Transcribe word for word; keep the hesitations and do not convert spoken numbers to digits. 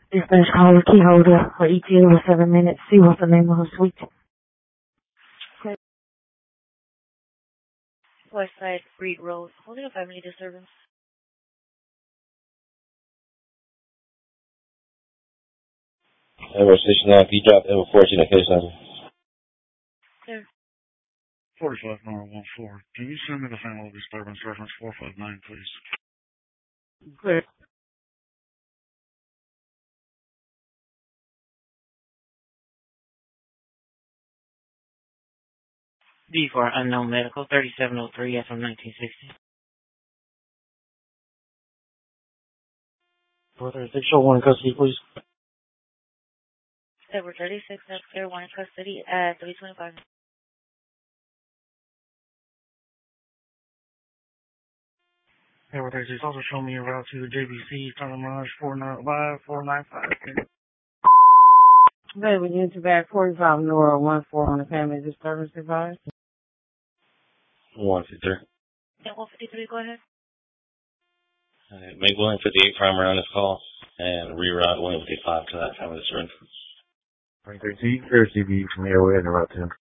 This Spanish caller key holder for E T L with seven minutes. See what's the name of her suite. Westside Reed Road. Holding a family disturbance. Ever sixty-nine, can you drop Ever fourteen at case number? Clear. forty-five Nora one four. Can you send me the family disturbance reference four five nine, please? Clear. D for unknown medical, thirty-seven oh three F M nineteen sixty. four thirty-six, show one in custody, please. Edward thirty-six, that's clear. One in custody at three twenty-five. Edward thirty-six, also show me a route to J B C, Tunnel Mirage four nine five, four nine five. Baby, into back forty-five Nora one four on the family disturbance device. one fifty-three. Yeah, one fifty-three, go ahead. Uh, make one fifty-eight primer on this call and reroute one fifty-five to that family disturbance. twenty thirteen, clear C B from airway and route ten.